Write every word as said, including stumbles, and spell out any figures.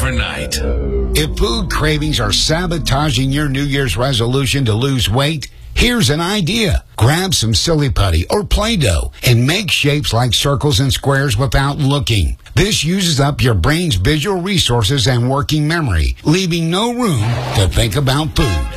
overnight. If food cravings are sabotaging your New Year's resolution to lose weight, here's an idea. Grab some Silly Putty or Play-Doh and make shapes like circles and squares without looking. This uses up your brain's visual resources and working memory, leaving no room to think about food.